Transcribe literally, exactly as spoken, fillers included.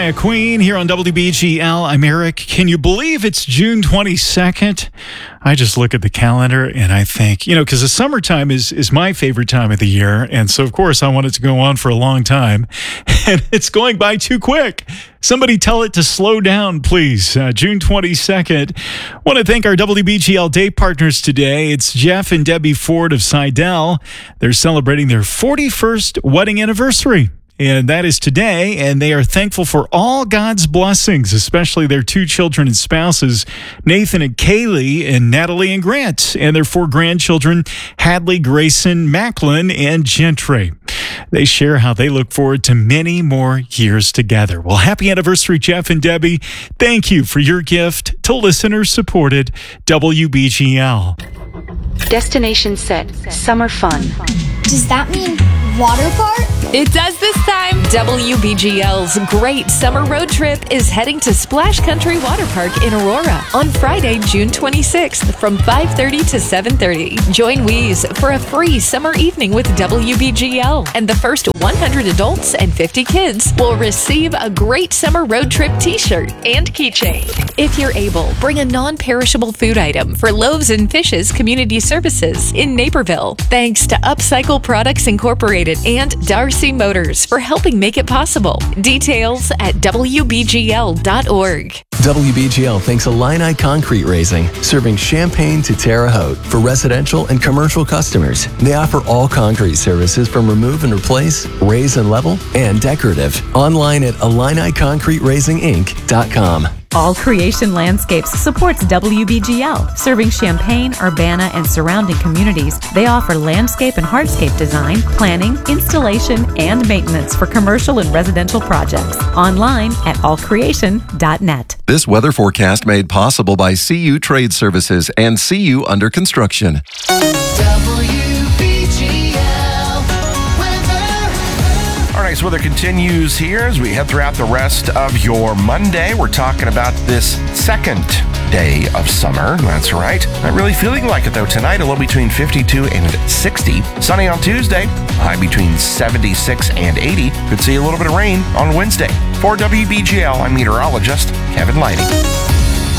Queen here on W B G L. I'm Eric. Can you believe it's June twenty-second? I just look at the calendar and I think, you know, because the summertime is is my favorite time of the year. And so, of course, I want it to go on for a long time. And it's going by too quick. Somebody tell it to slow down, please. Uh, June twenty-second. Want to thank our W B G L day partners today. It's Jeff and Debbie Ford of Seidel. They're celebrating their forty-first wedding anniversary. And that is today, and they are thankful for all God's blessings, especially their two children and spouses, Nathan and Kaylee, and Natalie and Grant, and their four grandchildren, Hadley, Grayson, Macklin, and Gentry. They share how they look forward to many more years together. Well, happy anniversary, Jeff and Debbie. Thank you for your gift to listener-supported W B G L. Destination set. Summer fun. Does that mean water park? It does this time. W B G L's Great Summer Road Trip is heading to Splash Country Water Park in Aurora on Friday, June twenty-sixth from five thirty to seven thirty. Join Weeze for a free summer evening with W B G L, and the first one hundred adults and fifty kids will receive a Great Summer Road Trip t-shirt and keychain. If you're able, bring a non-perishable food item for Loaves and Fishes Community Services in Naperville. Thanks to Upcycle Products Incorporated and Darcy Motors for helping make it possible. Details at W B G L dot org. W B G L thanks Illini Concrete Raising, serving Champaign to Terre Haute for residential and commercial customers. They offer all concrete services from remove and replace, raise and level, and decorative. Online at Illini Concrete Raising Inc dot com. All Creation Landscapes supports W B G L, serving Champaign, Urbana, and surrounding communities. They offer landscape and hardscape design, planning, installation, and maintenance for commercial and residential projects. Online at all creation dot net. This weather forecast made possible by C U Trade Services and C U Under Construction. Nice weather continues here as we head throughout the rest of your Monday. We're talking about this second day of summer. That's right. Not really feeling like it though tonight. A low between fifty-two and sixty. Sunny on Tuesday. High between seventy-six and eighty. Could see a little bit of rain on Wednesday. For W B G L, I'm meteorologist Kevin Lighting.